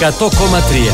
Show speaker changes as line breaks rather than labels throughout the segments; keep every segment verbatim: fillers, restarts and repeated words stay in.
εκατό κόμμα τρία.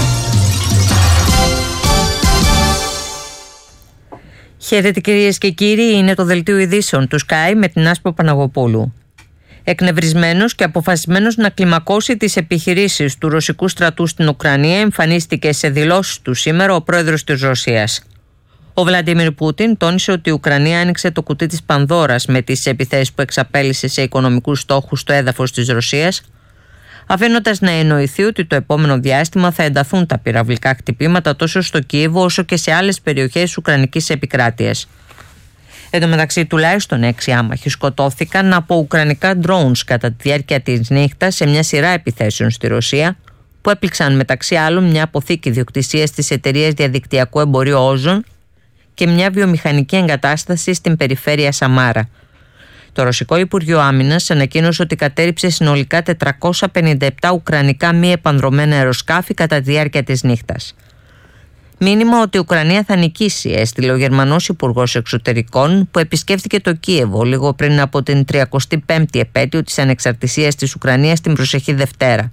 Χαίρετε κυρίες και κύριοι, είναι το δελτίο ειδήσεων του Sky με την Άσπρο Παναγοπούλου. Εκνευρισμένος και αποφασισμένος να κλιμακώσει τις επιχειρήσεις του ρωσικού στρατού στην Ουκρανία, εμφανίστηκε σε δηλώσεις του σήμερα ο πρόεδρος της Ρωσίας. Ο Βλαντίμιρ Πούτιν τόνισε ότι η Ουκρανία άνοιξε το κουτί της Πανδώρας με τις επιθέσεις που εξαπέλυσε σε οικονομικούς στόχους στο έδαφος της Ρωσίας, αφήνοντας να εννοηθεί ότι το επόμενο διάστημα θα ενταθούν τα πυραυλικά χτυπήματα τόσο στο Κίεβο όσο και σε άλλες περιοχές της Ουκρανικής επικράτειας. Εν τω μεταξύ, τουλάχιστον έξι άμαχοι σκοτώθηκαν από ουκρανικά drones κατά τη διάρκεια της νύχτας σε μια σειρά επιθέσεων στη Ρωσία, που έπληξαν μεταξύ άλλων μια αποθήκη ιδιοκτησίας της εταιρείας διαδικτυακού εμπορίου Όζον και μια βιομηχανική εγκατάσταση στην περιφέρεια Σαμάρα. Το Ρωσικό Υπουργείο Άμυνας ανακοίνωσε ότι κατέρριψε συνολικά τετρακόσια πενήντα επτά ουκρανικά μη επανδρομένα αεροσκάφη κατά τη διάρκεια της νύχτας. Μήνυμα ότι η Ουκρανία θα νικήσει έστειλε ο Γερμανός Υπουργός Εξωτερικών, που επισκέφθηκε το Κίεβο λίγο πριν από την τριακοστή πέμπτη επέτειο της ανεξαρτησίας της Ουκρανίας την προσεχή Δευτέρα.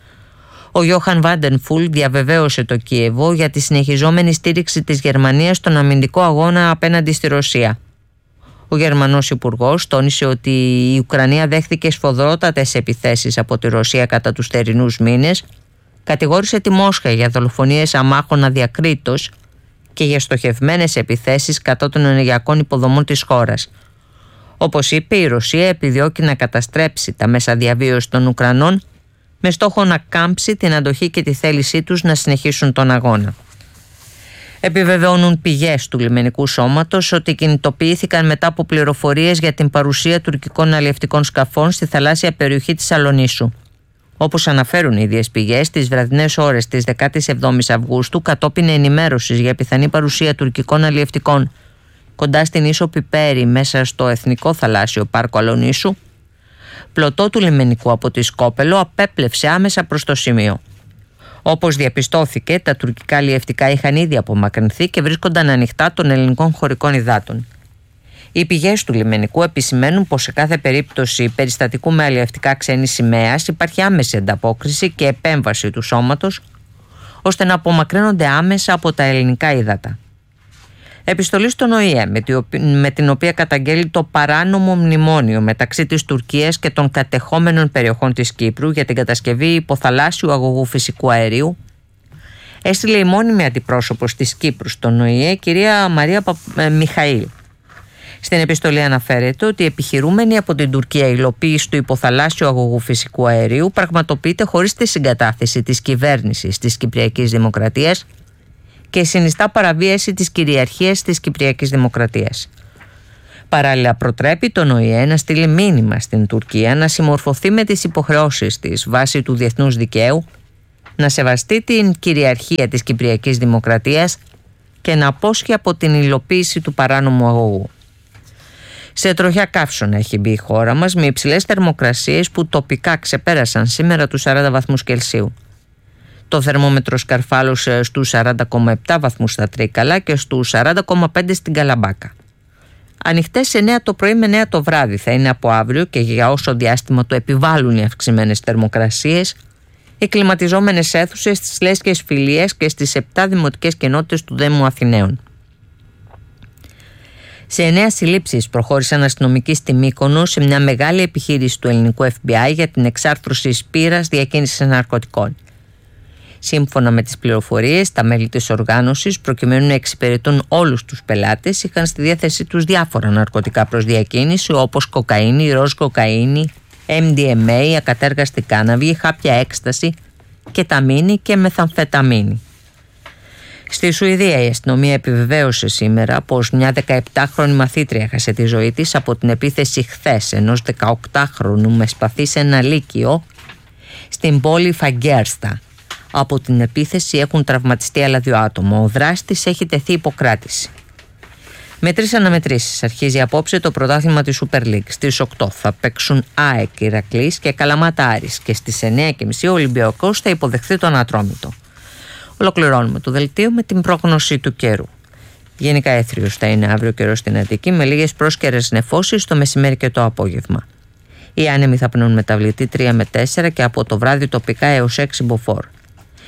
Ο Γιόχαν Βάντενφουλ διαβεβαίωσε το Κίεβο για τη συνεχιζόμενη στήριξη της Γερμανίας στον αμυντικό αγώνα απέναντι στη Ρωσία. Ο Γερμανός Υπουργός τόνισε ότι η Ουκρανία δέχθηκε σφοδρότατες επιθέσεις από τη Ρωσία κατά τους θερινούς μήνες, κατηγόρησε τη Μόσχα για δολοφονίες αμάχων αδιακρίτως και για στοχευμένες επιθέσεις κατά των ενεργειακών υποδομών της χώρας. Όπως είπε, η Ρωσία επιδιώκει να καταστρέψει τα μέσα διαβίωσης των Ουκρανών με στόχο να κάμψει την αντοχή και τη θέλησή τους να συνεχίσουν τον αγώνα. Επιβεβαιώνουν πηγές του λιμενικού σώματος ότι κινητοποιήθηκαν μετά από πληροφορίες για την παρουσία τουρκικών αλλιευτικών σκαφών στη θαλάσσια περιοχή της Σαλονίσου. Όπως αναφέρουν οι ίδιες πηγές, τις βραδινές ώρες της δεκάτη εβδόμης Αυγούστου, κατόπιν ενημέρωσης για πιθανή παρουσία τουρκικών αλλιευτικών κοντά στην ίσο Πιπέρι μέσα στο Εθνικό Θαλάσσιο Πάρκο Αλονίσου, πλωτό του λιμενικού από τη Σκόπελο απέπλευσε άμεσα προς το σημείο. Όπως διαπιστώθηκε, τα τουρκικά αλλιευτικά είχαν ήδη απομακρυνθεί και βρίσκονταν ανοιχτά των ελληνικών χωρικών υδάτων. Οι πηγές του λιμενικού επισημαίνουν πως σε κάθε περίπτωση περιστατικού με αλλιευτικά ξένης σημαίας υπάρχει άμεση ανταπόκριση και επέμβαση του σώματος, ώστε να απομακρύνονται άμεσα από τα ελληνικά ύδατα. Επιστολή στον Ο Ε Ε με την οποία καταγγέλει το παράνομο μνημόνιο μεταξύ της Τουρκίας και των κατεχόμενων περιοχών της Κύπρου για την κατασκευή υποθαλάσσιου αγωγού φυσικού αερίου, έστειλε η μόνιμη αντιπρόσωπος της Κύπρου στον Ο Ε Ε, κυρία Μαρία Πα... Μιχαήλ. Στην επιστολή αναφέρεται ότι η επιχειρούμενη από την Τουρκία υλοποίηση του υποθαλάσσιου αγωγού φυσικού αερίου πραγματοποιείται χωρίς τη συγκατάθεση της κυβέρνησης της Κυπριακής Δημοκρατίας και συνιστά παραβίαση της κυριαρχίας της Κυπριακής Δημοκρατίας. Παράλληλα, προτρέπει τον Ο Ε Ε να στείλει μήνυμα στην Τουρκία να συμμορφωθεί με τις υποχρεώσεις της βάσει του διεθνούς δικαίου, να σεβαστεί την κυριαρχία της Κυπριακής Δημοκρατίας και να απόσχει από την υλοποίηση του παράνομου αγωγού. Σε τροχιά καύσωνα έχει μπει η χώρα μας, με υψηλές θερμοκρασίες που τοπικά ξεπέρασαν σήμερα τους σαράντα βαθμούς Κελσίου. Το θερμόμετρο σκαρφάλωσε στους σαράντα κόμμα επτά βαθμούς στα Τρίκαλα και στους σαράντα κόμμα πέντε στην Καλαμπάκα. Ανοιχτές εννέα το πρωί με εννέα το βράδυ θα είναι από αύριο και για όσο διάστημα το επιβάλλουν οι αυξημένες θερμοκρασίες, οι κλιματιζόμενες αίθουσες στις Λέσχες Φιλίες και στις επτά δημοτικές κοινότητες του Δήμου Αθηναίων. Σε εννέα συλλήψεις προχώρησαν αστυνομικοί στη Μύκονο σε μια μεγάλη επιχείρηση του ελληνικού Εφ Μπι Άι για την εξάρθρωση σπήρας διακίνησης ναρκωτικών. Σύμφωνα με τις πληροφορίες, τα μέλη της οργάνωσης, προκειμένου να εξυπηρετούν όλους τους πελάτες, είχαν στη διάθεσή τους διάφορα ναρκωτικά προς διακίνηση, όπως κοκαίνη, ροζ κοκαίνη, Εμ Ντι Εμ Έι, ακατέργαστη κάναβη, χάπια έκσταση, κεταμίνη και μεθαμφεταμίνη. Στη Σουηδία η αστυνομία επιβεβαίωσε σήμερα πως μια δεκαεπτάχρονη μαθήτρια έχασε τη ζωή της από την επίθεση χθες ενός δεκαοκτάχρονου με σπαθί σε ένα λύκειο στην πόλη Φαγκέρστα. Από την επίθεση έχουν τραυματιστεί άλλα δύο άτομα. Ο δράστης έχει τεθεί υποκράτηση. Με τρεις αναμετρήσεις αρχίζει απόψε το πρωτάθλημα της Super League. Στις οκτώ θα παίξουν ΑΕΚ Ηρακλής και Καλαμάτα Άρης και στις εννέα και μισή ο Ολυμπιακός θα υποδεχθεί τον Ατρόμητο. Ολοκληρώνουμε το δελτίο με την πρόγνωση του καιρού. Γενικά έθριος θα είναι αύριο καιρός στην Αττική με λίγες πρόσκαιρες νεφώσεις το μεσημέρι και το απόγευμα. Οι άνεμοι θα πνέουν μεταβλητή τρία με τέσσερα και από το βράδυ τοπικά έως έξι μποφόρ.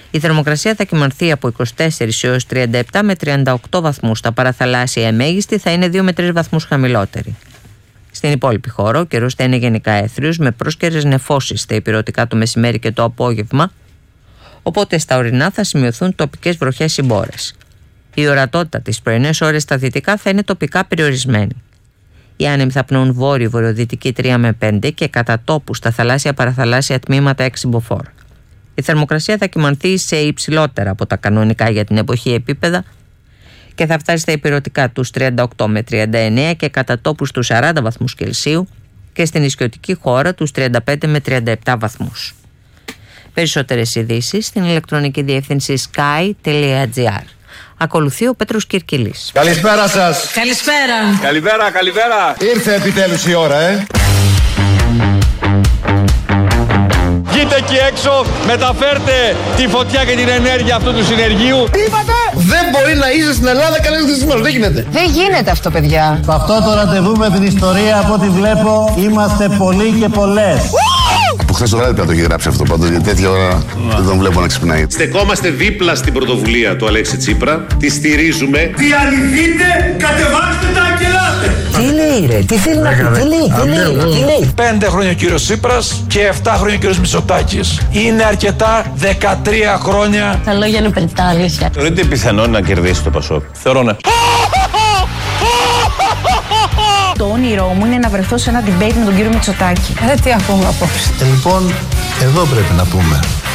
Η θερμοκρασία θα κυμανθεί από είκοσι τέσσερις έως τριάντα επτά με τριάντα οκτώ βαθμούς. Τα παραθαλάσσια η μέγιστη θα είναι δύο με τρεις βαθμούς χαμηλότερη. Στην υπόλοιπη χώρα ο καιρός θα είναι γενικά έθριος με πρόσκαιρες νεφώσεις στα ηπειρωτικά το μεσημέρι και το απόγευμα, οπότε στα ορεινά θα σημειωθούν τοπικές βροχές ή μπόρες. Η ορατότητα τις πρωινές ώρες στα δυτικά θα είναι τοπικά περιορισμένη. Οι άνεμοι θα πνέουν βόρειο-βορειοδυτική τρία με πέντε και κατά τόπου στα θαλάσσια παραθαλάσσια τμήματα έξι μποφόρ. Η θερμοκρασία θα κυμανθεί σε υψηλότερα από τα κανονικά για την εποχή επίπεδα και θα φτάσει στα ηπειρωτικά τους τριάντα οκτώ με τριάντα εννέα και κατά τόπου στους σαράντα βαθμούς Κελσίου και στην νησιωτική χώρα τους τριάντα πέντε με τριάντα επτά βαθμούς. Περισσότερες ειδήσεις στην ηλεκτρονική διεύθυνση sky τελεία gr. Ακολουθεί ο Πέτρος Κυρκυλής.
Καλησπέρα σας.
Καλησπέρα.
Καλημέρα, καλημέρα. Ήρθε επιτέλους η ώρα, ε. Βγείτε εκεί έξω, μεταφέρτε τη φωτιά και την ενέργεια αυτού του συνεργείου.
Τι είπατε? Δεν μπορεί να είσαι στην Ελλάδα κανένας χριστιανός. Δεν γίνεται.
Δεν γίνεται αυτό, παιδιά.
Σε αυτό το ραντεβού με την ιστορία, από ό,τι βλέπω, είμαστε πολλοί και πολλές.
Από χθες το βράδυ πρέπει να το έχει γράψει αυτό πάντως, γιατί τέτοια ώρα δεν τον βλέπω να ξυπνάει.
Στεκόμαστε δίπλα στην πρωτοβουλία του Αλέξη Τσίπρα, τη στηρίζουμε.
Διαλυθείτε, κατεβάστε τα και ελάτε.
Τι λέει ρε, τι θέλει να πει, τι λέει, τι λέει, τι λέει.
Πέντε χρόνια ο κύριος Τσίπρας και εφτά χρόνια ο κύριος Μητσοτάκης. Είναι αρκετά, δεκατρία χρόνια.
Τα λόγια είναι περιτάλισια.
Θεωρείτε πιθανό να κερδίσει το Πασόκ?
Θεωρώ ναι.
Το όνειρό μου είναι να βρεθώ σε ένα debate με τον κύριο Μητσοτάκη. Ρε τι ακούμε απόψε.
Ε, λοιπόν, εδώ πρέπει να πούμε.